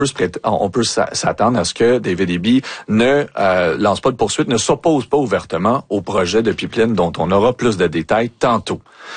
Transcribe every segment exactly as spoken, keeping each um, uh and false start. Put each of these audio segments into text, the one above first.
on peut s'attendre à ce que David Eby ne euh, lance pas de poursuite, ne s'oppose pas ouvertement au projet de pipeline dont on aura plus de détails tantôt.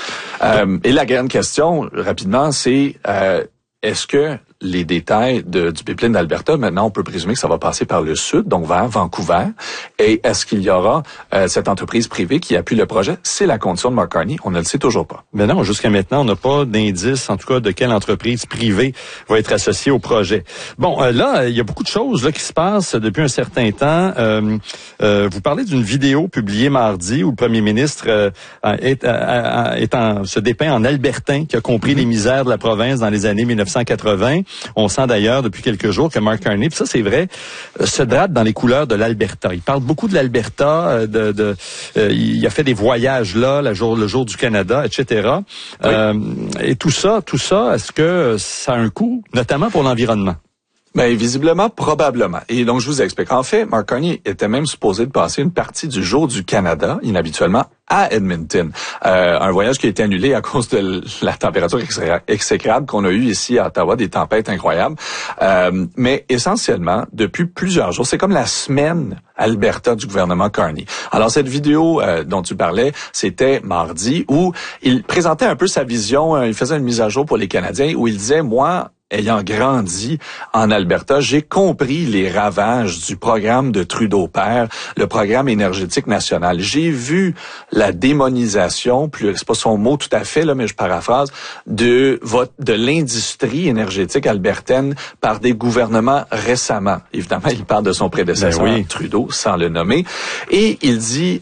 Euh, et la grande question, rapidement, c'est euh, est-ce que les détails de, du pipeline d'Alberta, maintenant, on peut présumer que ça va passer par le sud, donc vers Vancouver. Et est-ce qu'il y aura euh, cette entreprise privée qui appuie le projet? C'est la condition de Mark Carney. On ne le sait toujours pas. Mais non, jusqu'à maintenant, on n'a pas d'indice, en tout cas, de quelle entreprise privée va être associée au projet. Bon, euh, là, il y a beaucoup de choses là qui se passent depuis un certain temps. Euh, euh, vous parlez d'une vidéo publiée mardi où le premier ministre euh, est, euh, est en, se dépeint en Albertain, qui a compris mm-hmm. les misères de la province dans les années mille neuf cent quatre-vingts. On sent d'ailleurs depuis quelques jours que Mark Carney, puis ça c'est vrai, euh, se drape dans les couleurs de l'Alberta. Il parle beaucoup de l'Alberta, euh, de, de euh, il a fait des voyages là, le jour, le jour du Canada, et cetera. Oui. Euh, et tout ça, tout ça, est-ce que ça a un coût, notamment pour l'environnement? Ben, visiblement, probablement. Et donc, je vous explique. En fait, Mark Carney était même supposé de passer une partie du jour du Canada, inhabituellement, à Edmonton. Euh, un voyage qui a été annulé à cause de la température exécrable qu'on a eue ici à Ottawa, des tempêtes incroyables. Euh, mais essentiellement, depuis plusieurs jours, c'est comme la semaine Alberta du gouvernement Carney. Alors, cette vidéo euh, dont tu parlais, c'était mardi, où il présentait un peu sa vision, euh, il faisait une mise à jour pour les Canadiens, où il disait, moi, ayant grandi en Alberta, j'ai compris les ravages du programme de Trudeau père, le programme énergétique national. J'ai vu la démonisation, plus c'est pas son mot tout à fait là, mais je paraphrase, de votre de l'industrie énergétique albertaine par des gouvernements récemment. Évidemment, il parle de son prédécesseur ben oui. Trudeau, sans le nommer, et il dit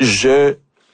je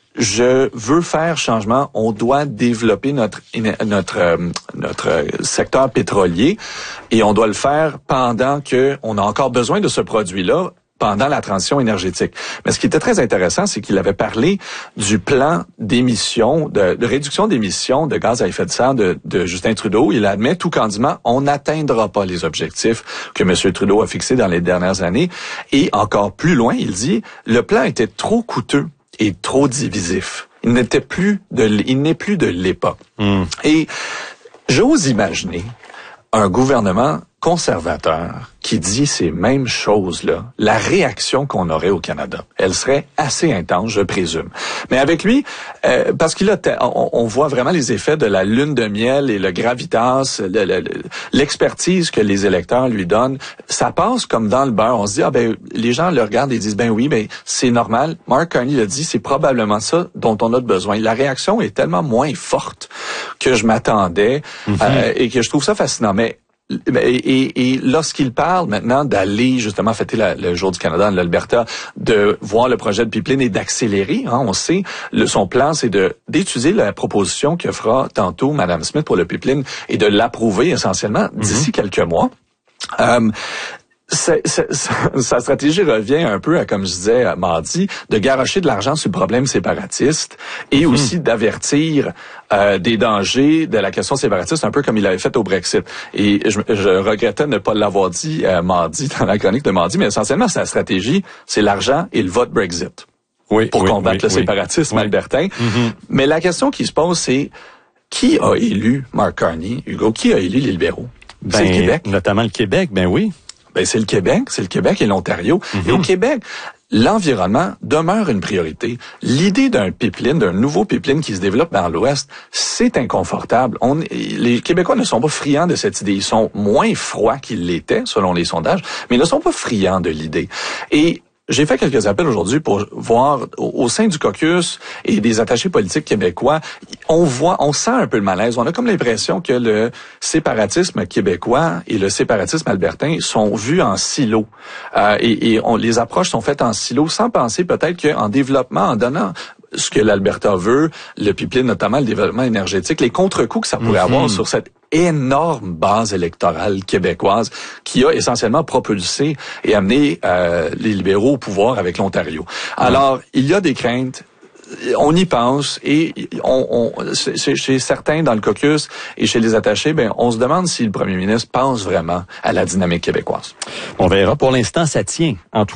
Je veux faire changement. On doit développer notre notre euh, notre secteur pétrolier et on doit le faire pendant que on a encore besoin de ce produit-là pendant la transition énergétique. Mais ce qui était très intéressant, c'est qu'il avait parlé du plan d'émissions, de, de réduction d'émissions de gaz à effet de serre de, de Justin Trudeau. Il admet tout candidement, on n'atteindra pas les objectifs que M. Trudeau a fixés dans les dernières années. Et encore plus loin, il dit, le plan était trop coûteux et trop divisif. Il n'était plus de, il n'est plus de l'époque. Mm. Et j'ose imaginer un gouvernement conservateur qui dit ces mêmes choses-là, la réaction qu'on aurait au Canada, elle serait assez intense, je présume. Mais avec lui, euh, parce qu'il a, on, on voit vraiment les effets de la lune de miel et le gravitas, le, le, l'expertise que les électeurs lui donnent, ça passe comme dans le beurre. On se dit, ah ben, les gens le regardent et disent, ben oui, ben c'est normal. Mark Carney l'a dit, c'est probablement ça dont on a besoin. La réaction est tellement moins forte que je m'attendais mm-hmm. euh, et que je trouve ça fascinant. Mais Et, et, et lorsqu'il parle maintenant d'aller justement fêter la, le jour du Canada en l'Alberta, de voir le projet de pipeline et d'accélérer, hein, on sait, le, son plan, c'est de d'étudier la proposition que fera tantôt Mme Smith pour le pipeline et de l'approuver essentiellement d'ici mm-hmm. quelques mois. Euh, C'est, c'est, sa stratégie revient un peu à, comme je disais mardi, de garrocher de l'argent sur le problème séparatiste et mmh. aussi d'avertir euh, des dangers de la question séparatiste, un peu comme il avait fait au Brexit. Et je, je regrettais de ne pas l'avoir dit euh, mardi, dans la chronique de mardi, mais essentiellement, sa stratégie, c'est l'argent et le vote Brexit oui, pour oui, combattre oui, le séparatisme oui. albertain. Mmh. Mais la question qui se pose, c'est qui a élu Mark Carney, Hugo? Qui a élu les libéraux? Ben, c'est le Québec. Notamment le Québec, ben oui. Ben, c'est le Québec, c'est le Québec et l'Ontario. Mm-hmm. Et au Québec, l'environnement demeure une priorité. L'idée d'un pipeline, d'un nouveau pipeline qui se développe dans l'Ouest, c'est inconfortable. On, les Québécois ne sont pas friands de cette idée. Ils sont moins froids qu'ils l'étaient, selon les sondages, mais ils ne sont pas friands de l'idée. Et j'ai fait quelques appels aujourd'hui pour voir au, au sein du caucus et des attachés politiques québécois, on voit, on sent un peu le malaise. On a comme l'impression que le séparatisme québécois et le séparatisme albertain sont vus en silo. Euh, et et on, les approches sont faites en silo sans penser peut-être qu'en développement, en donnant ce que l'Alberta veut, le pipeline, notamment le développement énergétique, les contre-coups que ça pourrait mm-hmm. avoir sur cette énorme base électorale québécoise qui a essentiellement propulsé et amené euh, les libéraux au pouvoir avec l'Ontario. Alors, mm. il y a des craintes. On y pense et on, on chez, chez certains dans le caucus et chez les attachés, ben on se demande si le premier ministre pense vraiment à la dynamique québécoise. On verra. Pour l'instant, ça tient, en tout cas.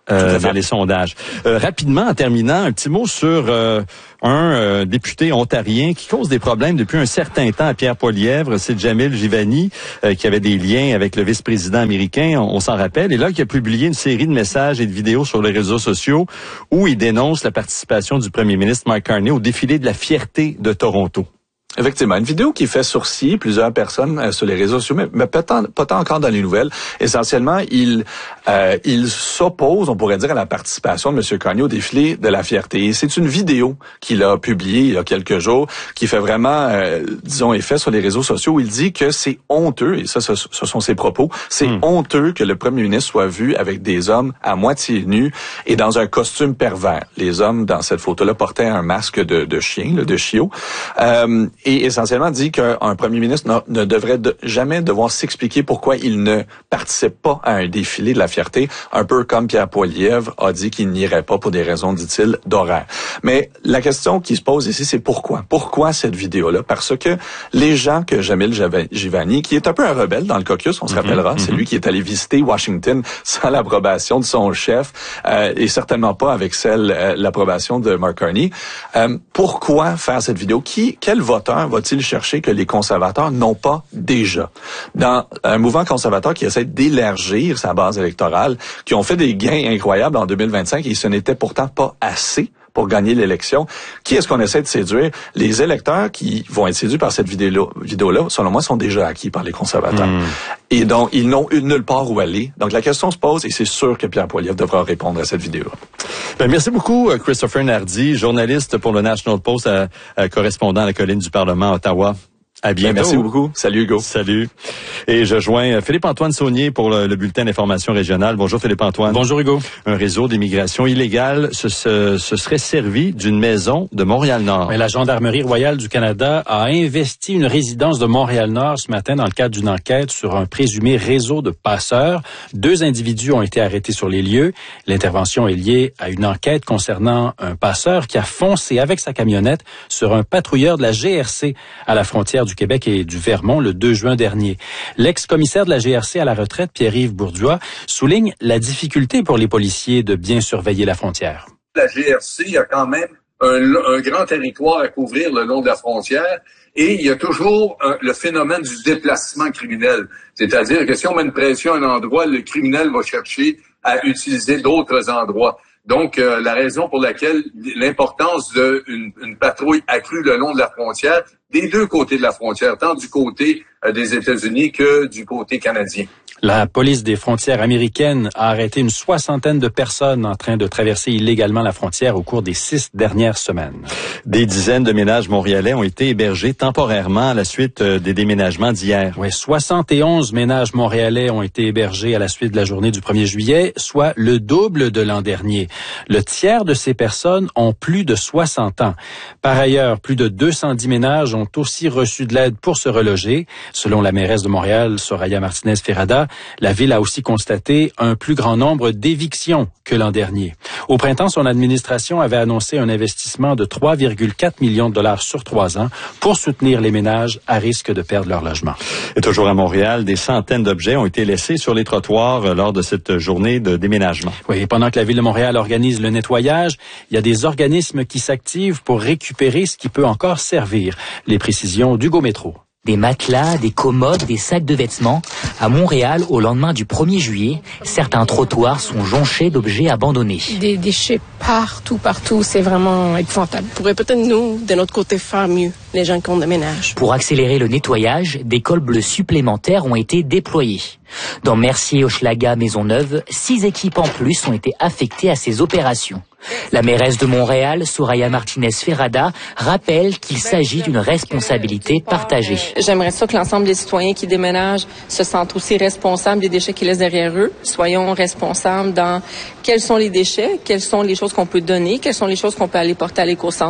euh, dans les sondages. Euh, rapidement, en terminant, un petit mot sur euh, un euh, député ontarien qui cause des problèmes depuis un certain temps à Pierre Poilievre, c'est Jamil Jivani, euh, qui avait des liens avec le vice-président américain, on, on s'en rappelle, et là qui a publié une série de messages et de vidéos sur les réseaux sociaux où il dénonce la participation du premier ministre Mark Carney au défilé de la fierté de Toronto. Effectivement, une vidéo qui fait sourciller plusieurs personnes euh, sur les réseaux sociaux, mais, mais pas, tant, pas tant encore dans les nouvelles. Essentiellement, il euh, il s'oppose, on pourrait dire, à la participation de M. Carney au défilé de la fierté. Et c'est une vidéo qu'il a publiée il y a quelques jours, qui fait vraiment, euh, disons, effet sur les réseaux sociaux, où il dit que c'est honteux, et ça, ce, ce sont ses propos, c'est mmh. honteux que le premier ministre soit vu avec des hommes à moitié nus et dans un costume pervers. Les hommes, dans cette photo-là, portaient un masque de, de chien, là, de chiot. Euh, Et essentiellement dit qu'un premier ministre ne, ne devrait de, jamais devoir s'expliquer pourquoi il ne participe pas à un défilé de la fierté, un peu comme Pierre Poilievre a dit qu'il n'irait pas pour des raisons, dit-il, d'horaire. Mais la question qui se pose ici, c'est pourquoi? Pourquoi cette vidéo-là? Parce que les gens que Jamil Jivani, qui est un peu un rebelle dans le caucus, on se mm-hmm, rappellera, mm-hmm. c'est lui qui est allé visiter Washington sans l'approbation de son chef euh, et certainement pas avec celle euh, l'approbation de Mark Carney. Euh, pourquoi faire cette vidéo? Qui, quel voteur va-t-il chercher que les conservateurs n'ont pas déjà? Dans un mouvement conservateur qui essaie d'élargir sa base électorale, qui ont fait des gains incroyables en deux mille vingt-cinq et ce n'était pourtant pas assez pour gagner l'élection. Qui est-ce qu'on essaie de séduire? Les électeurs qui vont être séduits par cette vidéo-là, vidéo-là selon moi, sont déjà acquis par les conservateurs. Mmh. Et donc, ils n'ont eu nulle part où aller. Donc, la question se pose et c'est sûr que Pierre Poilievre devra répondre à cette vidéo. Ben, merci beaucoup, Christopher Nardi, journaliste pour le National Post, à, à correspondant à la colline du Parlement à Ottawa. À bientôt. Ben, merci beaucoup. Salut, Hugo. Salut. Et je joins Philippe-Antoine Saunier pour le, le bulletin d'information régionale. Bonjour, Philippe-Antoine. Bonjour, Hugo. Un réseau d'immigration illégale se, se, se serait servi d'une maison de Montréal-Nord. Mais la Gendarmerie royale du Canada a investi une résidence de Montréal-Nord ce matin dans le cadre d'une enquête sur un présumé réseau de passeurs. Deux individus ont été arrêtés sur les lieux. L'intervention est liée à une enquête concernant un passeur qui a foncé avec sa camionnette sur un patrouilleur de la G R C à la frontière du Québec et du Vermont le deux juin dernier. L'ex-commissaire de la G R C à la retraite, Pierre-Yves Bourdois, souligne la difficulté pour les policiers de bien surveiller la frontière. La G R C a quand même un, un grand territoire à couvrir le long de la frontière et il y a toujours un, le phénomène du déplacement criminel. C'est-à-dire que si on met une pression à un endroit, le criminel va chercher à utiliser d'autres endroits. Donc, euh, la raison pour laquelle l'importance d'une une patrouille accrue le long de la frontière, des deux côtés de la frontière, tant du côté euh, des États-Unis que du côté canadien. La police des frontières américaines a arrêté une soixantaine de personnes en train de traverser illégalement la frontière au cours des six dernières semaines. Des dizaines de ménages montréalais ont été hébergés temporairement à la suite des déménagements d'hier. Oui, soixante et onze ménages montréalais ont été hébergés à la suite de la journée du premier juillet, soit le double de l'an dernier. Le tiers de ces personnes ont plus de soixante ans. Par ailleurs, plus de deux cent dix ménages ont aussi reçu de l'aide pour se reloger. Selon la mairesse de Montréal, Soraya Martinez-Ferrada, la ville a aussi constaté un plus grand nombre d'évictions que l'an dernier. Au printemps, son administration avait annoncé un investissement de trois virgule quatre millions de dollars sur trois ans pour soutenir les ménages à risque de perdre leur logement. Et toujours à Montréal, des centaines d'objets ont été laissés sur les trottoirs lors de cette journée de déménagement. Oui, et pendant que la ville de Montréal organise le nettoyage, il y a des organismes qui s'activent pour récupérer ce qui peut encore servir. Les précisions d'Hugo Métro. Des matelas, des commodes, des sacs de vêtements. À Montréal, au lendemain du premier juillet, certains trottoirs sont jonchés d'objets abandonnés. Des déchets partout, partout. C'est vraiment épouvantable. On pourrait peut-être, nous, de notre côté, faire mieux, les gens qui ont déménagé. Pour accélérer le nettoyage, des cols bleus supplémentaires ont été déployés. Dans Mercier, Hochelaga, Maisonneuve, six équipes en plus ont été affectées à ces opérations. La mairesse de Montréal, Soraya Martinez-Ferrada, rappelle qu'il s'agit d'une responsabilité partagée. J'aimerais ça que l'ensemble des citoyens qui déménagent se sentent aussi responsables des déchets qu'ils laissent derrière eux. Soyons responsables dans quels sont les déchets, quelles sont les choses qu'on peut donner, quelles sont les choses qu'on peut aller porter à l'éco-centre.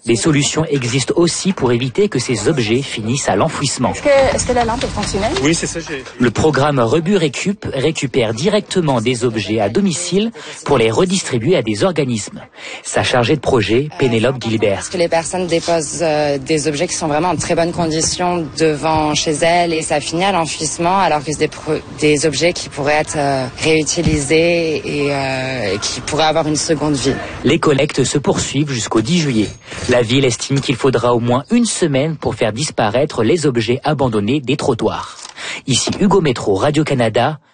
Des solutions existent aussi pour éviter que ces objets finissent à l'enfouissement. Est-ce que, est-ce que la lampe est fonctionnelle? Oui, c'est ça. J'ai... Le programme Rebut Récup récupère directement des objets à domicile pour les redistribuer à des organismes. Sa chargée de projet, Pénélope Gilbert. Est-ce que les personnes déposent euh, des objets qui sont vraiment en très bonnes conditions devant chez elles et ça finit à l'enfouissement alors que c'est des, pro- des objets qui pourraient être euh, réutilisés et euh, qui pourraient avoir une seconde vie. Les collectes se poursuivent jusqu'au dix juillet. La ville estime qu'il faudra au moins une semaine pour faire disparaître les objets abandonnés des trottoirs. Ici Hugo Métro, Radio-Canada.